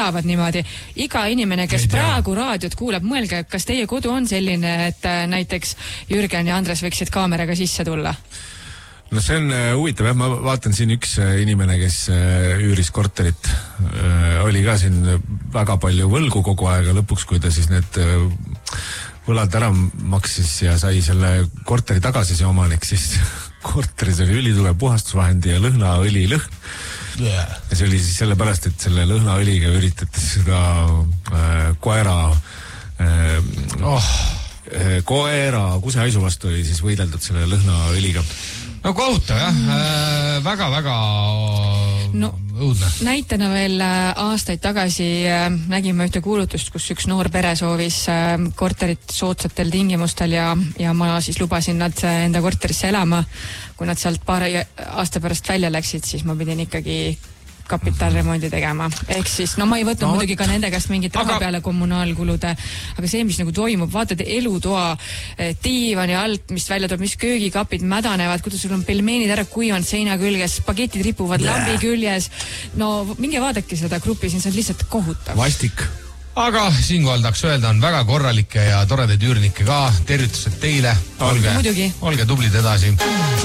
elavad niimoodi. Iga inimene, kes praegu raadiot kuulab, mõelge, kas teie kodu on selline, et näiteks Jürgen ja Andres võiksid kaameraga sisse tulla? No see on huvitav, ma vaatan siin üks inimene, kes üüris korterit, oli ka siin väga palju võlgu kogu aega, lõpuks kui ta siis need võlad ära maksis ja sai selle korteri tagasi see omanik, siis korteris oli ülitugev puhastusvahendi ja lõhnaõli lõhn. Ja see oli siis sellepärast, et selle lõhnaõliga üritati seda koera kusehaisu vastu oli siis võideldud selle lõhnaõliga. No kohutav, jah. Väga-väga õudne. Näitena veel aastaid tagasi nägime ühte kuulutust, kus üks noor pere soovis korterit soodsatel tingimustel ja ma siis lubasin nad enda korterisse elama. Kui nad sealt paari aasta pärast välja läksid, siis ma pidin ikkagi kapitalremondi tegema. Ehk siis, ma ei võtnud muidugi ka nende käest mingit raha peale kommunaalkulude, aga see, mis nagu toimub, vaatad elutoa diivani alt, mis välja tuleb, mis köögikapid mädanevad, kuidas sul on pelmeenid ära kuivanud seina külges, spagetid ripuvad lambi küljes. No, minge vaadake seda gruppi, siin see on lihtsalt kohutav. Vastik. Aga siinkohal tahaks öelda, on väga korralikke ja toredaid üürnikke ka. Tervitused teile. Olge tublid edasi.